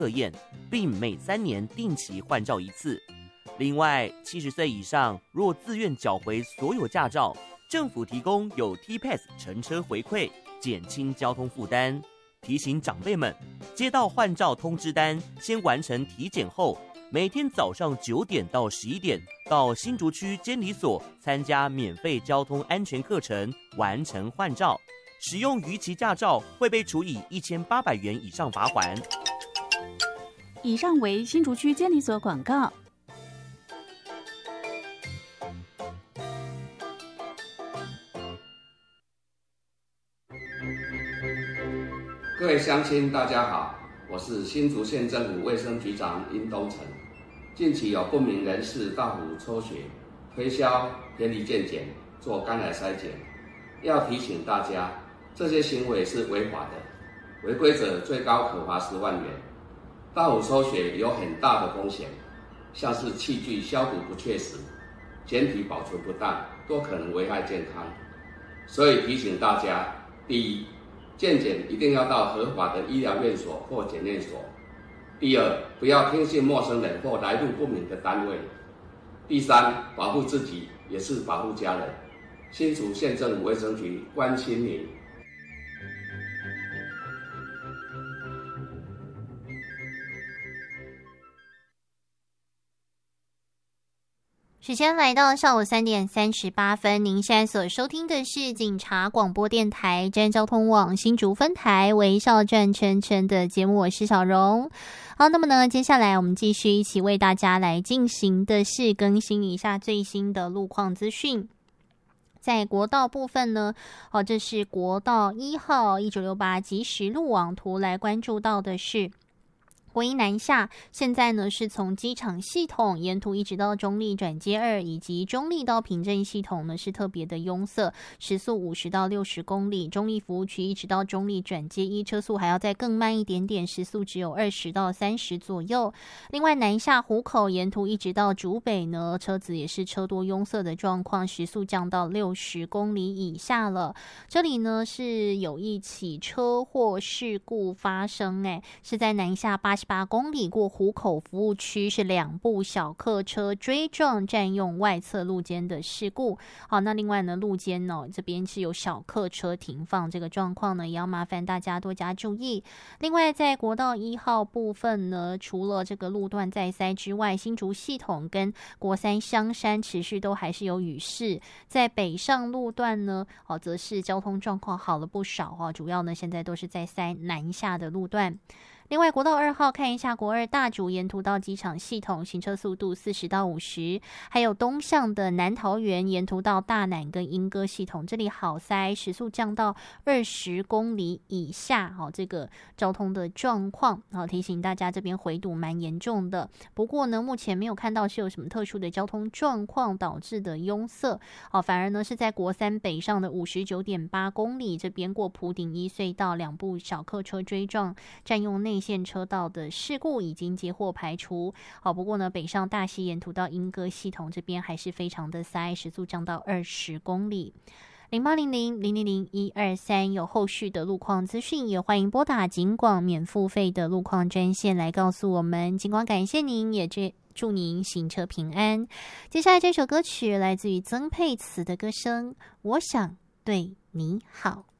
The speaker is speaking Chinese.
测验，并每3年定期换照1次。另外，70岁以上若自愿缴回所有驾照，政府提供有 T-Pass 乘车回馈，减轻交通负担。提醒长辈们，接到换照通知单，先完成体检后，每天早上9点到11点到新竹区监理所参加免费交通安全课程，完成换照。使用逾期驾照会被处以1800元以上罚锾。 以上为新竹区监理所广告。 各位乡亲，大家好，我是新竹县政府卫生局长殷东成。近期有不明人士到府抽血、推销偏离健检、做肝癌筛检，要提醒大家，这些行为是违法的，违规者最高可罚10万元。到府抽血有很大的风险，像是器具消毒不确实、检体保存不当，都可能危害健康。所以提醒大家，第一，健检一定要到合法的医疗院所或检验所。第二，不要听信陌生人或来路不明的单位。第三，保护自己也是保护家人。新竹县政府卫生局关心您。 时间来到上午3点38分，您现在所收听的是警察广播电台真交通网新竹分台微笑转圈圈的节目，我是小荣。好，那么呢，接下来我们继续一起为大家来进行的是更新一下最新的路况资讯。在国道部分呢，这是国道1号1968即时路网图来关注到的是国一南下，现在呢是从机场系统沿途一直到中立转接2，以及中立到平镇系统呢是特别的拥塞，时速50到60公里。中立服务区一直到中立转接1，车速还要再更慢一点点，时速只有20到30左右。另外南下湖口沿途一直到竹北呢，车子也是车多拥塞的状况，时速降到60公里以下了。这里呢是有一起车祸事故发生，是在南下88公里过湖口服务区，是2部小客车追撞占用外侧路肩的事故。好，那另外呢，路肩这边是有小客车停放，这个状况呢也要麻烦大家多加注意。另外在国道1号部分呢，除了这个路段再塞之外，新竹系统跟国三香山持续都还是有雨势。在北上路段呢，则是交通状况好了不少，主要呢现在都是在塞南下的路段。另外国道2号看一下国2大竹沿途到机场系统，行车速度40到50，还有东向的南桃园沿途到大南跟莺歌系统，这里好塞，时速降到20公里以下，这个交通的状况，提醒大家这边回堵蛮严重的。不过呢，目前没有看到是有什么特殊的交通状况导致的拥塞，反而呢是在国3北上的59.8公里，这边过埔顶一隧道2部小客车追撞占用内线车道的事故已经接获排除。不过呢，北上大溪沿途到莺歌系统这边还是非常的塞，时速降到20公里。0800000123有后续的路况资讯，也欢迎拨打警广免付费的路况专线来告诉我们。警广感谢您，也祝您行车平安。接下来这首歌曲来自于曾沛慈的歌声《我想对你好》。